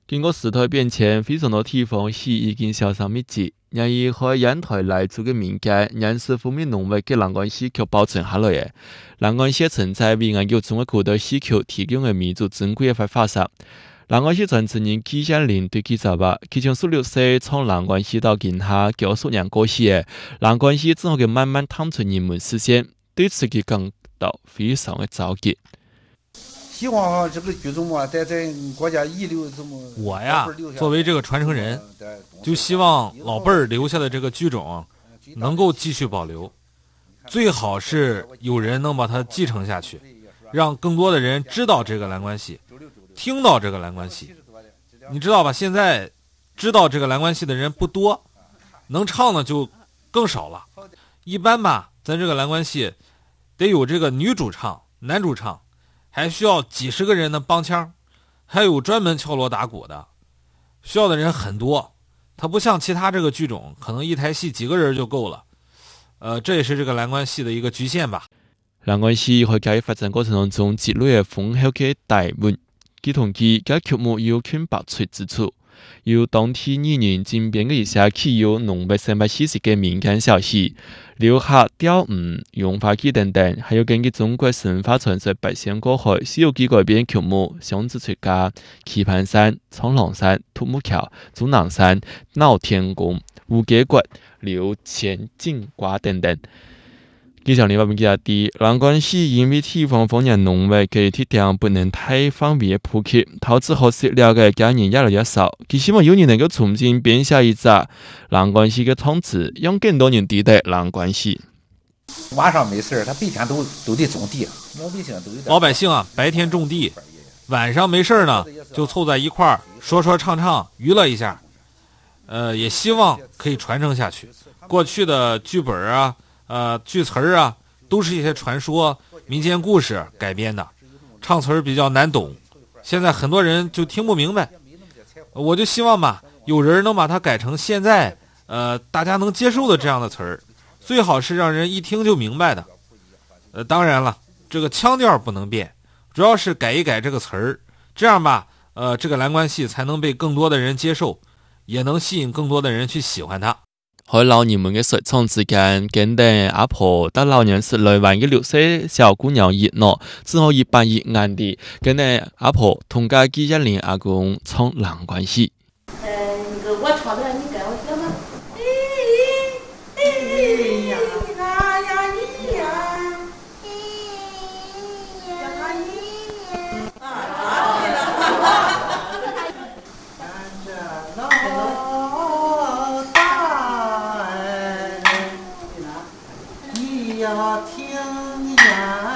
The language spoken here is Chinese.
經過時代變遷，非常多地方戲已經銷聲匿跡，然而喺煙台來做嘅民間，仍是富民農物嘅蘭關戲卻保存下來嘅。蘭關戲存在為研究中嘅古代戲曲提供嘅彌足珍貴嘅發法式。蘭關戲傳承人紀曉玲對記者話：佢從16歲從蘭關戲到今下教數年過去嘅，蘭關戲之後嘅慢慢探出人們視線，對此佢感到非常嘅着急。 希望這個劇種嘛，在國家遺留這麼。 我呀，作為這個傳承人，就希望老輩兒留下的這個劇種能夠繼續保留，最好是有人能把它繼承下去，讓更多的人知道這個蘭關戲，聽到這個蘭關戲。你知道吧？現在知道這個蘭關戲的人不多，能唱的就更少了。一般吧，咱這個蘭關戲得有這個女主唱、男主唱。還需要幾十個人的幫腔，還有專門敲鑼打鼓的，需要的人很多。它不像其他這個劇種，可能一台戲幾個人就夠了。這也是這個蘭關戲的一個局限吧。 蘭關戲喺介發展過程當中積累嘅豐厚嘅大文，據統計，該曲目有千百出之處。由當地藝人精編嘅一些具有濃密生活氣息嘅民間小戲，留客、吊舞、用花機等等，還有根據中國神話傳說百仙過海、西遊記改編曲目，像紫翠家、棋盤山、蒼狼山、獨木橋、終南山、鬧天宮、烏雞骨、劉千金瓜等等。記者你話俾記者知，蘭關戲因為地方方言濃密，佢特點不能太方便普及，投資和識了嘅家人越來越少。佢希望有人能夠重新編寫一隻蘭關戲嘅創詞，讓更多人知道蘭關戲。 晚上沒事，他白天都得種地， 老百姓啊，白天種地，晚上沒事呢，就湊在一塊兒說說唱唱，娛樂一下。也希望可以傳承下去。過去的劇本啊。句詞兒啊，都是一些傳說、民間故事改編的，唱詞兒比較難懂，現在很多人就聽不明白。我就希望吧，有人能把它改成現在大家能接受的這樣的詞兒，最好是讓人一聽就明白的。當然了，這個腔調不能變，主要是改一改這個詞兒，這樣吧，這個蘭關戲才能被更多的人接受，也能吸引更多的人去喜歡它。 喺老年們嘅說唱之間，跟定阿婆帶老人時來玩嘅6歲小姑娘熱鬧，之後100億眼地，跟定阿婆同家紀曉玲阿公唱蘭關戲。 我唱的你跟我學嗎？ 要听呀。